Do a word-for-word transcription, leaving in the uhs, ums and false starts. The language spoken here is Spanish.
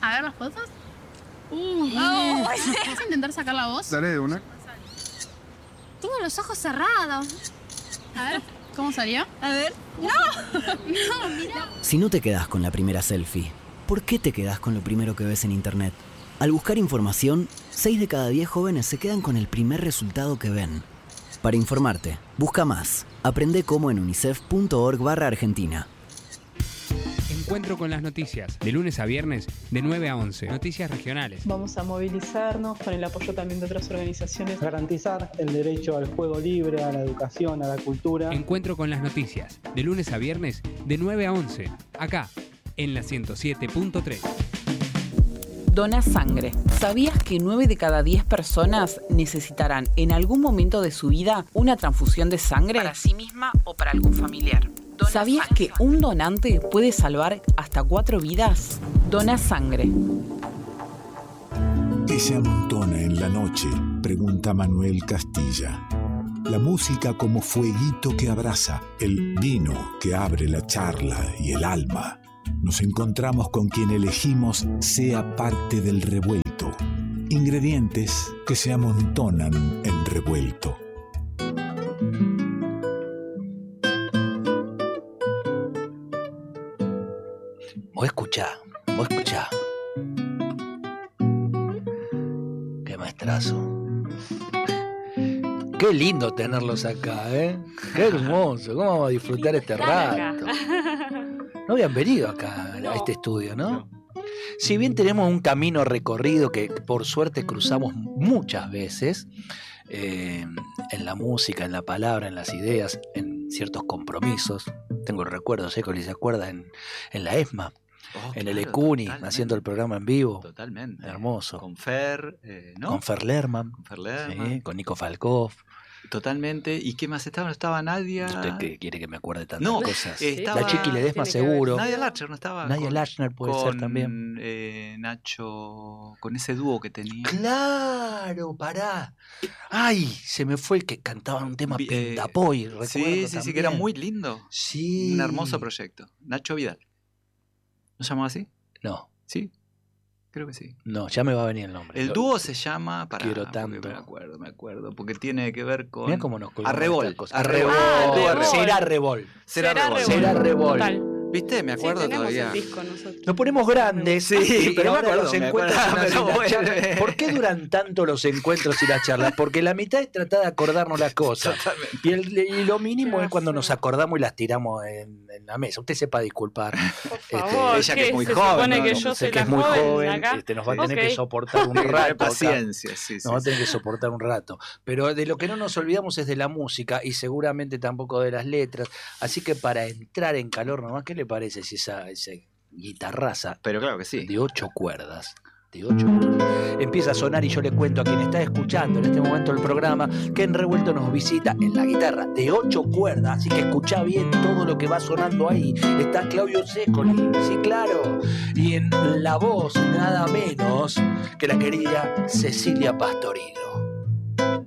A ver las fotos. Uh, oh, ¿vas a intentar sacar la voz? Dale de una. Tengo los ojos cerrados. A ver, ¿cómo salió? A ver. ¡No! No, mira. Si no te quedás con la primera selfie, ¿por qué te quedás con lo primero que ves en internet? Al buscar información, seis de cada diez jóvenes se quedan con el primer resultado que ven. Para informarte, busca más. Aprende cómo en unicef punto org barra Argentina. Encuentro con las noticias, de lunes a viernes, de nueve a once. Noticias regionales. Vamos a movilizarnos con el apoyo también de otras organizaciones. Garantizar el derecho al juego libre, a la educación, a la cultura. Encuentro con las noticias, de lunes a viernes, de nueve a once. Acá, en la ciento siete punto tres. Dona sangre. ¿Sabías que nueve de cada diez personas necesitarán en algún momento de su vida una transfusión de sangre? Para sí misma o para algún familiar. Dona ¿Sabías sangre. que un donante puede salvar hasta cuatro vidas? Dona sangre. ¿Qué se amontona en la noche? Pregunta Manuel Castilla. La música como fueguito que abraza, el vino que abre la charla y el alma. Nos encontramos con quien elegimos sea parte del revuelto. Ingredientes que se amontonan en revuelto. Vos escuchá, vos escuchá. Qué maestrazo. Qué lindo tenerlos acá, ¿eh? Qué hermoso. ¿Cómo vamos a disfrutar este rato? No habían venido acá a este estudio, ¿no? Si bien tenemos un camino recorrido que por suerte cruzamos muchas veces, eh, en la música, en la palabra, en las ideas, en ciertos compromisos. Tengo recuerdos, ¿eh? Si se acuerda, en, en la ESMA. Oh, en claro, el Ecuni, haciendo el programa en vivo. Totalmente. Hermoso. Con Fer, eh, ¿no? Con Fer Lerman. Con Fer Lerman. Sí, con Nico Falkov. Totalmente. ¿Y qué más estaba? ¿No estaba Nadia? ¿Usted qué quiere que me acuerde tantas no, cosas? Estaba... La Chiqui Ledesma seguro. Nadia Lachner no estaba. Nadia con, Lachner puede con, ser también. Eh, Nacho, con ese dúo que tenía. Claro, pará. Ay, se me fue el que cantaba un tema eh, Pintapoy. Sí, sí, también. Sí, que era muy lindo. Sí. Un hermoso proyecto. Nacho Vidal. ¿No se llamaba así? No. ¿Sí? Creo que sí. No, ya me va a venir el nombre. El dúo se llama... Para, Quiero tanto. Me acuerdo, me acuerdo. Porque tiene que ver con... Mira cómo nos Arrebol. Arrebol. Ah, Será Revol. Será Revol. Será Revol. ¿Viste? Me acuerdo sí, todavía. El disco nosotros. Nos ponemos grandes, sí, pero ahora acuerdo, los encuentros son así, bueno. charlas. ¿Por qué duran tanto los encuentros y las charlas? Porque la mitad es tratar de acordarnos las cosas. Y, el, y lo mínimo es cuando nos acordamos y las tiramos en, en la mesa. Usted sepa disculpar. Por favor, este, ella que es muy joven. ¿no? Que yo sé soy que la es muy joven, joven. acá. Este, nos va a tener okay. que soportar un rato. Paciencia, sí, sí. Nos va a tener sí. que soportar un rato. Pero de lo que no nos olvidamos es de la música y seguramente tampoco de las letras. Así que para entrar en calor nomás, ¿qué le parece si esa, esa guitarraza? Pero claro que sí. De ocho cuerdas. De ocho cuerdas. Empieza a sonar y yo le cuento a quien está escuchando en este momento el programa que en Revuelto nos visita en la guitarra de ocho cuerdas. Así que escuchá bien todo lo que va sonando ahí. Está Claudio Cecoli, sí, claro. Y en la voz, nada menos que la querida Cecilia Pastorino.